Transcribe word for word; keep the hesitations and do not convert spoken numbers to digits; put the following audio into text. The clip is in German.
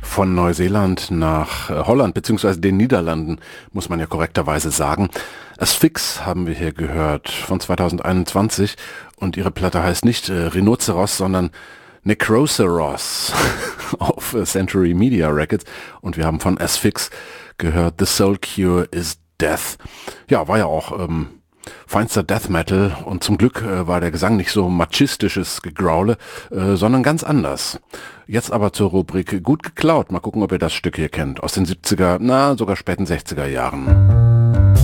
von Neuseeland nach äh, Holland, beziehungsweise den Niederlanden, muss man ja korrekterweise sagen. Asphyx haben wir hier gehört von zweitausendeinundzwanzig und ihre Platte heißt nicht äh, Rhinoceros, sondern Necroceros auf äh, Century Media Records und wir haben von Asphyx gehört The Soul Cure is Death. Ja, war ja auch ähm, feinster Death Metal und zum Glück äh, war der Gesang nicht so machistisches Gegraule, äh, sondern ganz anders. Jetzt aber zur Rubrik Gut geklaut. Mal gucken, ob ihr das Stück hier kennt. Aus den siebziger, na sogar späten sechziger Jahren.